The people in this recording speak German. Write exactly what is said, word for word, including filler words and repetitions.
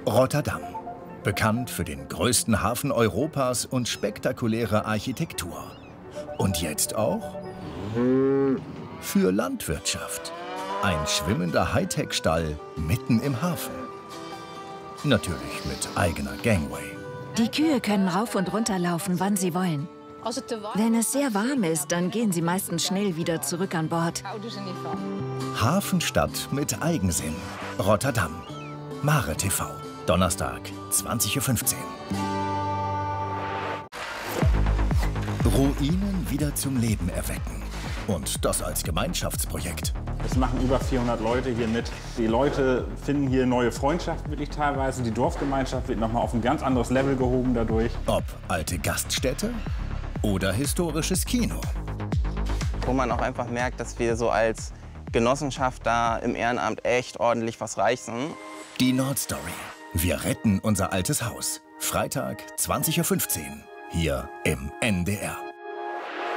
Rotterdam. Bekannt für den größten Hafen Europas und spektakuläre Architektur. Und jetzt auch für Landwirtschaft. Ein schwimmender Hightech-Stall mitten im Hafen. Natürlich mit eigener Gangway. Die Kühe können rauf und runter laufen, wann sie wollen. Wenn es sehr warm ist, dann gehen sie meistens schnell wieder zurück an Bord. Hafenstadt mit Eigensinn. Rotterdam. Mare T V. Donnerstag, zwanzig Uhr fünfzehn. Ruinen wieder zum Leben erwecken. Und das als Gemeinschaftsprojekt. Es machen über vierhundert Leute hier mit. Die Leute finden hier neue Freundschaften wirklich teilweise. Die Dorfgemeinschaft wird nochmal auf ein ganz anderes Level gehoben dadurch. Ob alte Gaststätte oder historisches Kino. Wo man auch einfach merkt, dass wir so als Genossenschaft da im Ehrenamt echt ordentlich was reißen. Die Nordstory. Wir retten unser altes Haus. Freitag, zwanzig Uhr fünfzehn. Hier im N D R.